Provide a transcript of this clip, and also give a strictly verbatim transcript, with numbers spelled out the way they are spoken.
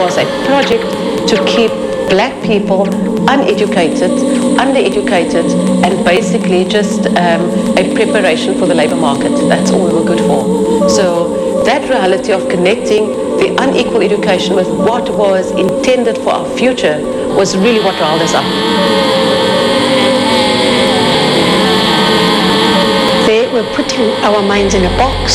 was a project to keep black people uneducated, undereducated, and basically just um, a preparation for the labor market. That's all we were good for. So that reality of connecting the unequal education with what was intended for our future was really what riled us up. They were putting our minds in a box.